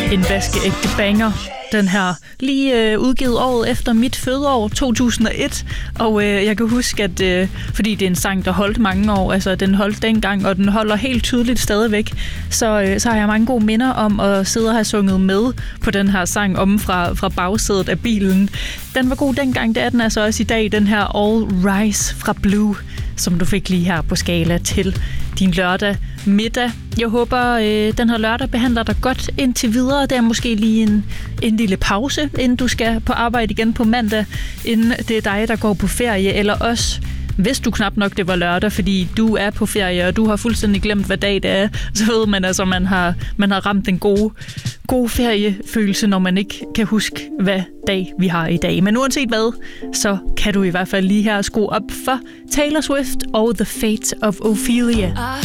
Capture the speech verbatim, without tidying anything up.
En vaskeægte banger. Den her lige øh, udgivet året efter mit fødeår, to tusind og et. Og øh, jeg kan huske, at øh, fordi det er en sang, der holdt mange år, altså den holdt dengang, og den holder helt tydeligt stadigvæk, så, øh, så har jeg mange gode minder om at sidde og have sunget med på den her sang om fra, fra bagsædet af bilen. Den var god dengang, det er den altså også i dag, den her All Rise fra Blue, som du fik lige her på skala til din lørdag middag. Jeg håber, øh, den her lørdag behandler dig godt indtil videre. Der er måske lige en, en lille pause, inden du skal på arbejde igen på mandag, inden det er dig, der går på ferie, eller også hvis du knap nok det var lørdag, fordi du er på ferie, og du har fuldstændig glemt, hvad dag det er, så ved man altså, man har, man har ramt den gode, gode feriefølelse, når man ikke kan huske, hvad dag vi har i dag. Men uanset hvad, så kan du i hvert fald lige her skrue op for Taylor Swift og The Fate of Ophelia. I